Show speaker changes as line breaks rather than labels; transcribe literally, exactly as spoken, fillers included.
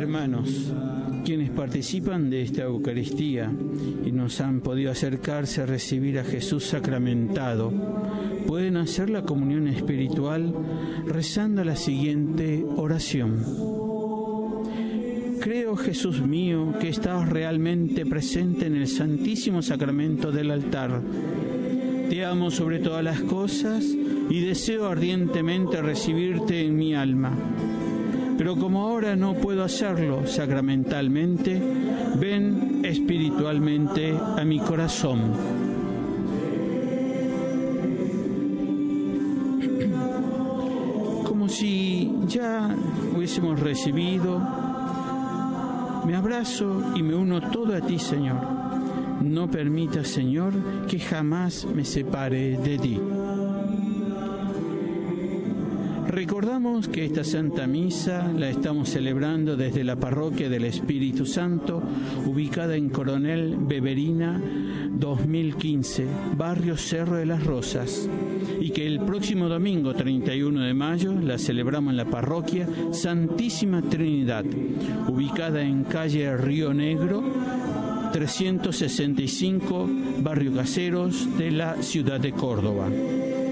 Hermanos, quienes participan de esta Eucaristía y nos han podido acercarse a recibir a Jesús sacramentado, pueden hacer la comunión espiritual rezando la siguiente oración. Creo, Jesús mío, que estás realmente presente en el Santísimo Sacramento del altar. Te amo sobre todas las cosas y deseo ardientemente recibirte en mi alma. Pero como ahora no puedo hacerlo sacramentalmente, ven espiritualmente a mi corazón. Como si ya hubiésemos recibido, me abrazo y me uno todo a ti, Señor. No permitas, Señor, que jamás me separe de ti. Recordamos que esta Santa Misa la estamos celebrando desde la Parroquia del Espíritu Santo, ubicada en Coronel Beverina dos mil quince, barrio Cerro de las Rosas, y que el próximo domingo treinta y uno de mayo la celebramos en la Parroquia Santísima Trinidad, ubicada en calle Río Negro trescientos sesenta y cinco, barrio Caseros de la ciudad de Córdoba.